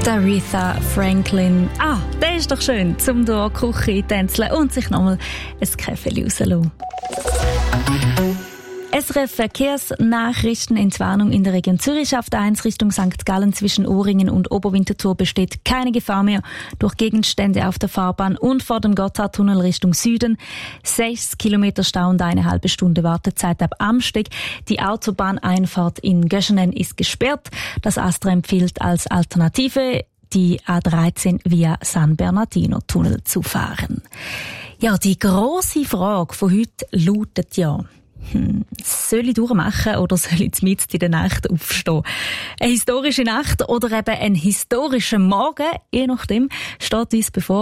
Aretha Franklin. Der ist doch schön, zum durch die Küche tänzeln und sich nochmal ein Käffeli rauslassen. SRF Verkehrsnachrichten. Entwarnung in der Region Zürich auf der 1 Richtung St. Gallen zwischen Ohringen und Oberwinterthur besteht keine Gefahr mehr durch Gegenstände auf der Fahrbahn und vor dem Gotthardtunnel Richtung Süden. 6 Kilometer Stau und eine halbe Stunde Wartezeit ab Amsteg. Die Autobahneinfahrt in Göschenen ist gesperrt. Das ASTRA empfiehlt als Alternative, die A13 via San Bernardino Tunnel zu fahren. Ja, die grosse Frage von heute lautet ja: soll ich durchmachen oder soll ich mitten in der Nacht aufstehen? Eine historische Nacht oder eben ein historischer Morgen, je nachdem, steht uns bevor.